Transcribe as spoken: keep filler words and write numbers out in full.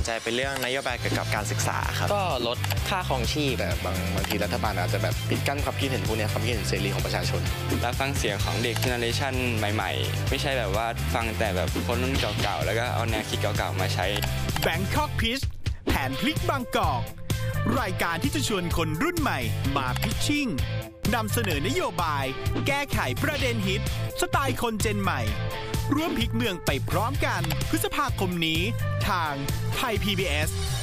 ใจเป็นเรื่องนโยบายเกี่ยวกับการศึกษาครับก็ลดค่าครองชีพแบบบางบางทีรัฐบาลอาจจะแบบปิดกั้นความคิดเห็นพวกนี้ความคิดเห็นเสรีของประชาชนรับฟังเสียงของเด็กเจเนอเรชันใหม่ๆไม่ใช่แบบว่าฟังแต่แบบคนรุ่นเก่าๆแล้วก็เอาแนวคิดเก่าๆมาใช้ Bangkok Pitch แผนพลิกบางกอกรายการที่จะชวนคนรุ่นใหม่มาพิชชิ่งนำเสนอนโยบายแก้ไขประเด็นฮิตสไตล์คนเจนใหม่ร่วมพลิกเมืองไปพร้อมกันพฤษภาคมนี้ทางไทย พี บี เอส